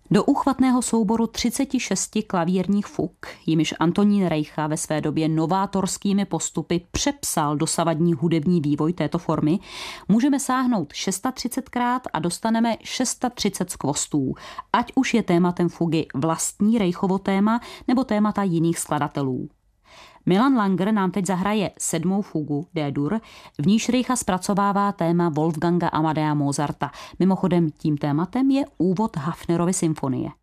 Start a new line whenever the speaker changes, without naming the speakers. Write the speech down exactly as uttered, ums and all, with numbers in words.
Do úchvatného souboru třicet šest klavírních fug, jimiž Antonín Rejcha ve své době novátorskými postupy přepsal dosavadní hudební vývoj této formy, můžeme sáhnout třicetkrát a dostaneme třicet šest skvostů, ať už je tématem fugy vlastní Rejchovo téma nebo témata jiných skladatelů. Milan Langer nám teď zahraje sedmou fugu D-dur, v níž Rejcha zpracovává téma Wolfganga Amadea Mozarta. Mimochodem tím tématem je úvod Hafnerovy symfonie.